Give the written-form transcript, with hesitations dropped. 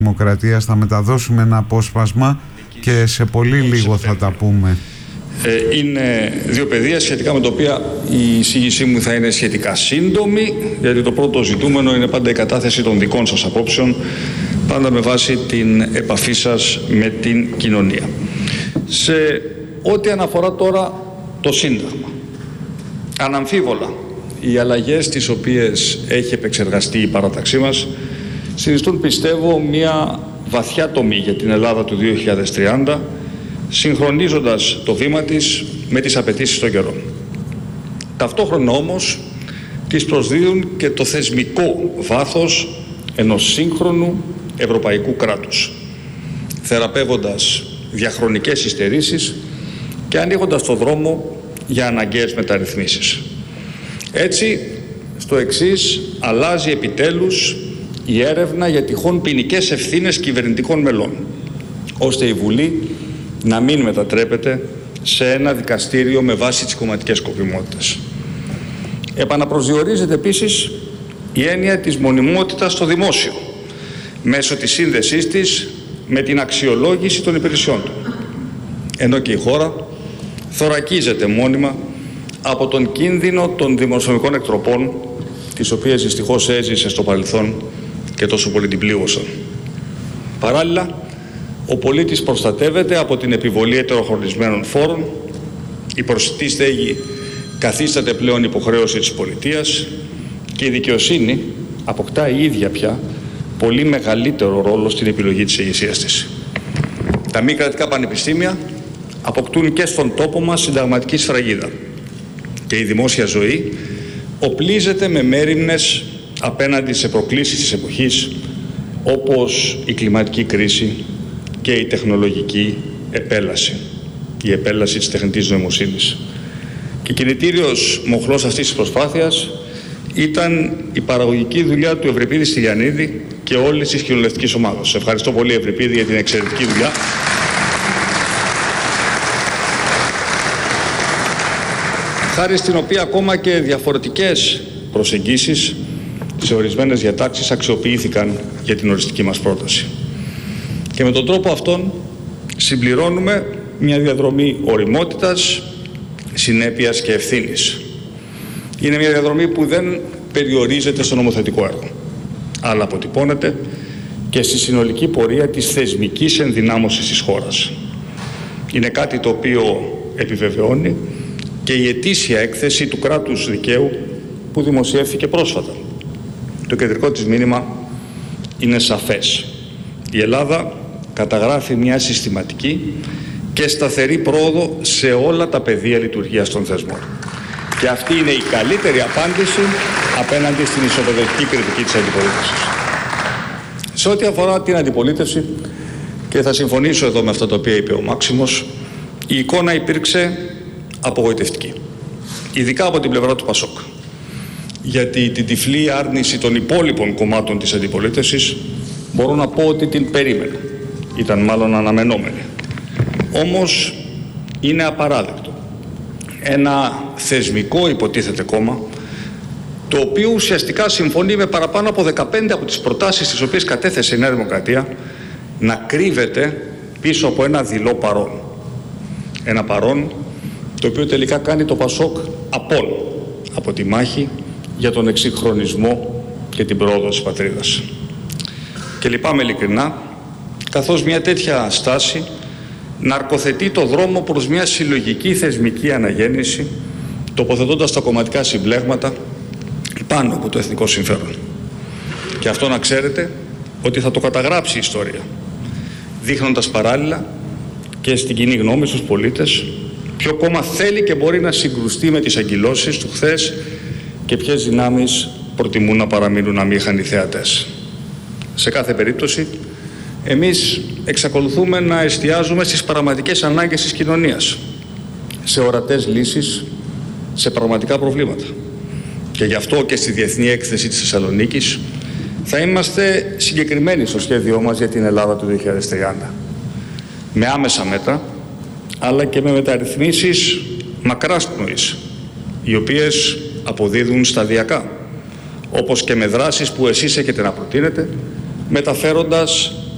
Δημοκρατίας. Θα μεταδώσουμε ένα απόσπασμα και σε πολύ λίγο θα τα πούμε. Είναι δύο πεδία σχετικά με τα οποία η εισήγησή μου θα είναι σχετικά σύντομη, γιατί το πρώτο ζητούμενο είναι πάντα η κατάθεση των δικών σας απόψεων, πάντα με βάση την επαφή σας με την κοινωνία. Σε ό,τι αναφορά τώρα το Σύνταγμα, αναμφίβολα οι αλλαγές τις οποίες έχει επεξεργαστεί η παράταξή μας συνιστούν, πιστεύω, μια βαθιά τομή για την Ελλάδα του 2030, συγχρονίζοντας το βήμα της με τις απαιτήσεις των καιρών. Ταυτόχρονα όμως τις προσδίδουν και το θεσμικό βάθος ενός σύγχρονου ευρωπαϊκού κράτους, θεραπεύοντας διαχρονικές υστερήσεις και ανοίγοντας το δρόμο για αναγκαίες μεταρρυθμίσεις. Έτσι, στο εξής, αλλάζει επιτέλους η έρευνα για τυχόν ποινικές ευθύνες κυβερνητικών μελών, ώστε η Βουλή να μην μετατρέπεται σε ένα δικαστήριο με βάση τις κομματικές σκοπιμότητες. Επαναπροσδιορίζεται επίσης η έννοια της μονιμότητας στο δημόσιο, μέσω της σύνδεσής της με την αξιολόγηση των υπηρεσιών του, ενώ και η χώρα θωρακίζεται μόνιμα από τον κίνδυνο των δημοσιονομικών εκτροπών, τις οποίες δυστυχώς έζησε στο παρελθόν και τόσο πολύ την πλήγωσαν. Παράλληλα, ο πολίτης προστατεύεται από την επιβολή ετεροχρονισμένων φόρων, η προσιτή στέγη καθίσταται πλέον υποχρέωση της πολιτείας και η δικαιοσύνη αποκτά η ίδια πια πολύ μεγαλύτερο ρόλο στην επιλογή της ηγεσίας της. Τα μη κρατικά πανεπιστήμια αποκτούν και στον τόπο μας συνταγματική σφραγίδα και η δημόσια ζωή οπλίζεται με μέριμνες απέναντι σε προκλήσεις της εποχής, όπως η κλιματική κρίση και η τεχνολογική επέλαση, η επέλαση της τεχνητής νοημοσύνης. Και κινητήριος μοχλός αυτής της προσπάθειας ήταν η παραγωγική δουλειά του Ευρυπίδη Στυλιανίδη και όλης της κοινοβουλευτικής ομάδας. Σε ευχαριστώ πολύ, Ευρυπίδη, για την εξαιρετική δουλειά. Χάρη στην οποία ακόμα και διαφορετικές προσεγγίσεις σε ορισμένες διατάξεις αξιοποιήθηκαν για την οριστική μας πρόταση. Και με τον τρόπο αυτόν συμπληρώνουμε μια διαδρομή ωριμότητας, συνέπειας και ευθύνης. Είναι μια διαδρομή που δεν περιορίζεται στο νομοθετικό έργο, αλλά αποτυπώνεται και στη συνολική πορεία της θεσμικής ενδυνάμωσης της χώρας. Είναι κάτι το οποίο επιβεβαιώνει και η ετήσια έκθεση του κράτους δικαίου που δημοσιεύθηκε πρόσφατα. Το κεντρικό της μήνυμα είναι σαφές. Η Ελλάδα καταγράφει μια συστηματική και σταθερή πρόοδο σε όλα τα πεδία λειτουργίας των θεσμών. Και αυτή είναι η καλύτερη απάντηση απέναντι στην ισοπεδωτική κριτική της αντιπολίτευσης. Σε ό,τι αφορά την αντιπολίτευση, και θα συμφωνήσω εδώ με αυτά τα οποία είπε ο Μάξιμος, η εικόνα υπήρξε απογοητευτική, ειδικά από την πλευρά του ΠΑΣΟΚ. Γιατί την τυφλή άρνηση των υπόλοιπων κομμάτων της αντιπολίτευσης μπορώ να πω ότι την περίμενα. Ήταν μάλλον αναμενόμενη. Όμως είναι απαράδεκτο ένα θεσμικό υποτίθεται κόμμα, το οποίο ουσιαστικά συμφωνεί με παραπάνω από 15 από τις προτάσεις τις οποίες κατέθεσε η Νέα Δημοκρατία, να κρύβεται πίσω από ένα δειλό παρόν. Ένα παρόν το οποίο τελικά κάνει το ΠΑΣΟΚ απόν από τη μάχη για τον εξυγχρονισμό και την πρόοδο της πατρίδας. Και λυπάμαι ειλικρινά, καθώς μια τέτοια στάση ναρκοθετεί το δρόμο προς μια συλλογική θεσμική αναγέννηση, τοποθετώντας τα κομματικά συμπλέγματα πάνω από το εθνικό συμφέρον. Και αυτό να ξέρετε ότι θα το καταγράψει η ιστορία, δείχνοντας παράλληλα και στην κοινή γνώμη στους πολίτες ποιο κόμμα θέλει και μπορεί να συγκρουστεί με τις αγκυλώσεις του χθες και ποιες δυνάμεις προτιμούν να παραμείνουν αμήχανοι θεατές. Σε κάθε περίπτωση, εμείς εξακολουθούμε να εστιάζουμε στις πραγματικές ανάγκες της κοινωνίας, σε ορατές λύσεις, σε πραγματικά προβλήματα. Και γι' αυτό και στη Διεθνή Έκθεση της Θεσσαλονίκης θα είμαστε συγκεκριμένοι στο σχέδιό μας για την Ελλάδα του 2030. Με άμεσα μέτρα, αλλά και με μεταρρυθμίσεις μακράς πνοής, οι οποίες αποδίδουν σταδιακά, όπως και με δράσεις που εσείς έχετε να προτείνετε, μεταφέροντας